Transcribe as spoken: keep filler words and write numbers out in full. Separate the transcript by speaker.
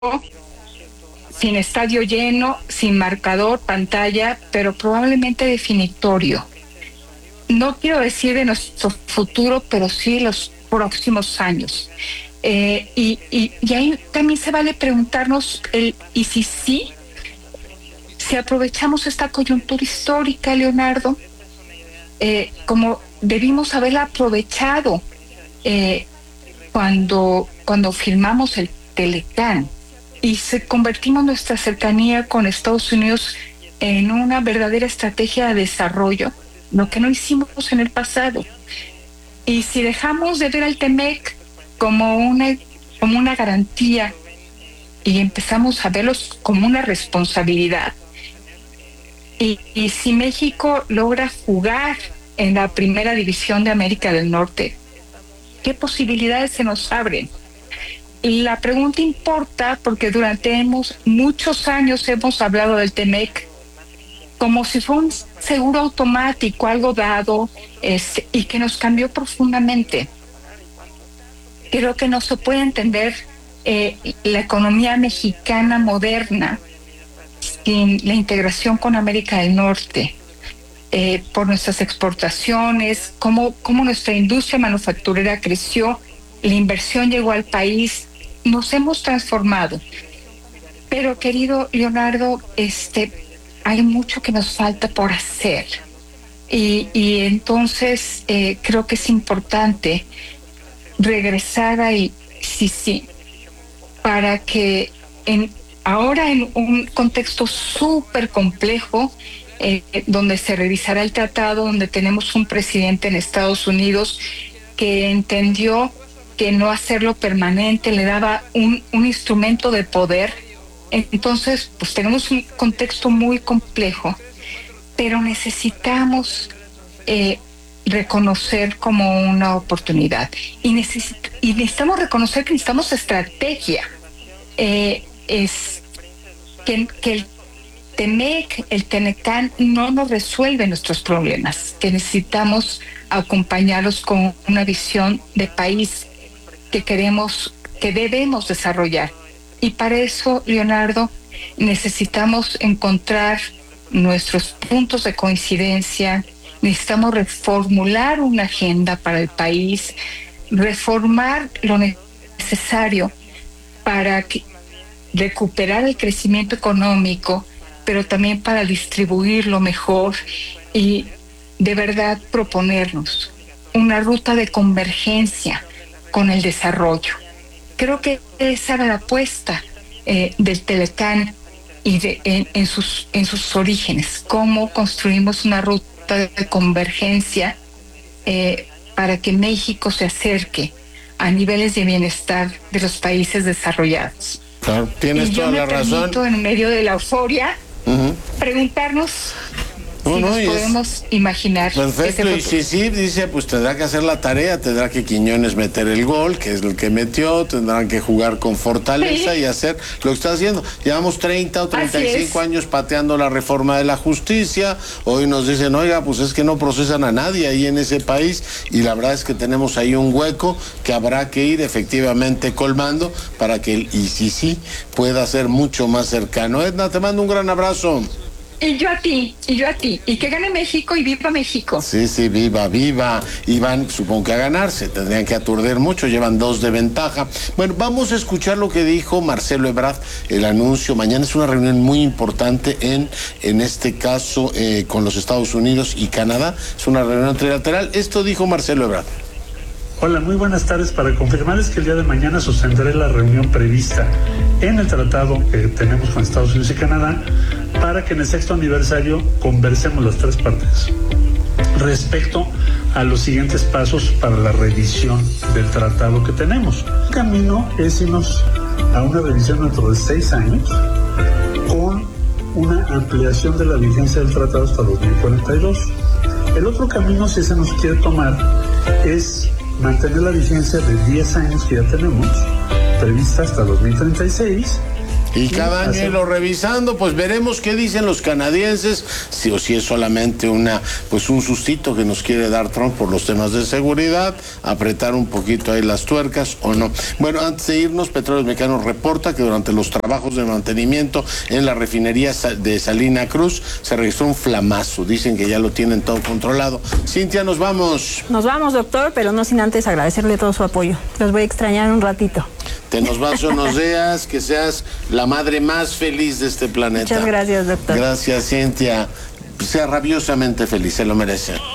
Speaker 1: sin estadio lleno, sin marcador, pantalla, pero probablemente definitorio. No quiero decir de nuestro futuro, pero sí los próximos años. Eh, y, y, y ahí también se vale preguntarnos el y si sí, si aprovechamos esta coyuntura histórica, Leonardo, eh, como debimos haberla aprovechado eh, cuando, cuando firmamos el Telecán y se convertimos nuestra cercanía con Estados Unidos en una verdadera estrategia de desarrollo, lo que no hicimos en el pasado. Y si dejamos de ver al Temec como una, como una garantía y empezamos a verlos como una responsabilidad, y, y si México logra jugar en la primera división de América del Norte, ¿qué posibilidades se nos abren? Y la pregunta importa porque durante hemos, muchos años hemos hablado del Temec como si fuera un seguro automático, algo dado, este, y que nos cambió profundamente. Creo que no se puede entender eh, la economía mexicana moderna sin la integración con América del Norte, eh, por nuestras exportaciones, cómo, cómo nuestra industria manufacturera creció, la inversión llegó al país, nos hemos transformado. Pero, querido Leonardo, este, hay mucho que nos falta por hacer. Y, y entonces eh, creo que es importante regresar ahí, sí, sí, para que en, ahora en un contexto súper complejo, eh, donde se revisará el tratado, donde tenemos un presidente en Estados Unidos que entendió que no hacerlo permanente le daba un, un instrumento de poder. Entonces, pues tenemos un contexto muy complejo, pero necesitamos eh, reconocer como una oportunidad. Y, necesit- y necesitamos reconocer que necesitamos estrategia. Eh, es que, que el Temec, el Telecán no nos resuelve nuestros problemas, que necesitamos acompañarlos con una visión de país que queremos, que debemos desarrollar. Y para eso, Leonardo, necesitamos encontrar nuestros puntos de coincidencia, necesitamos reformular una agenda para el país, reformar lo necesario para que, recuperar el crecimiento económico, pero también para distribuirlo mejor y de verdad proponernos una ruta de convergencia con el desarrollo. Creo que esa era la apuesta eh, del Telecán y de, en, en, sus, en sus orígenes, cómo construimos una ruta de convergencia eh, para que México se acerque a niveles de bienestar de los países desarrollados.
Speaker 2: Claro, tienes
Speaker 1: y
Speaker 2: toda
Speaker 1: yo
Speaker 2: la
Speaker 1: me
Speaker 2: razón.
Speaker 1: Permito, en medio de la euforia, uh-huh. preguntarnos
Speaker 2: No,
Speaker 1: si
Speaker 2: no,
Speaker 1: nos
Speaker 2: es
Speaker 1: podemos imaginar.
Speaker 2: perfecto, y si sí, dice, pues tendrá que hacer la tarea, tendrá que Quiñones meter el gol, que es el que metió, tendrán que jugar con fortaleza sí. y hacer lo que está haciendo. Llevamos treinta o treinta y cinco años pateando la reforma de la justicia, hoy nos dicen, oiga, pues es que no procesan a nadie ahí en ese país, y la verdad es que tenemos ahí un hueco que habrá que ir efectivamente colmando para que el I C C pueda ser mucho más cercano. Edna, te mando un gran abrazo.
Speaker 1: Y yo a ti, y yo a ti. Y que gane México y viva México.
Speaker 2: Sí, sí, viva, viva. Y van, supongo que a ganarse. Tendrían que aturdir mucho, llevan dos de ventaja. Bueno, vamos a escuchar lo que dijo Marcelo Ebrard, el anuncio. Mañana es una reunión muy importante en, en este caso, eh, con los Estados Unidos y Canadá. Es una reunión trilateral. Esto dijo Marcelo Ebrard.
Speaker 3: Hola, muy buenas tardes. Para confirmarles que el día de mañana sostendré la reunión prevista en el tratado que tenemos con Estados Unidos y Canadá para que en el sexto aniversario conversemos las tres partes respecto a los siguientes pasos para la revisión del tratado que tenemos. El camino es irnos a una revisión dentro de seis años con una ampliación de la vigencia del tratado hasta dos mil cuarenta y dos. El otro camino, si se nos quiere tomar, es mantener la vigencia de diez años que ya tenemos, prevista hasta dos mil treinta y seis,
Speaker 2: Y cada año irlo revisando, pues veremos qué dicen los canadienses, si o si es solamente una, pues un sustito que nos quiere dar Trump por los temas de seguridad, apretar un poquito ahí las tuercas o no. Bueno, antes de irnos, Petróleos Mexicanos reporta que durante los trabajos de mantenimiento en la refinería de Salina Cruz se registró un flamazo. Dicen que ya lo tienen todo controlado. Cintia, nos vamos.
Speaker 4: Nos vamos, doctor, pero no sin antes agradecerle todo su apoyo. Los voy a extrañar un ratito.
Speaker 2: Te nos vas o nos veas, que seas la madre más feliz de este planeta.
Speaker 4: Muchas gracias, doctor.
Speaker 2: Gracias, Cintia. Sea rabiosamente feliz, se lo merece.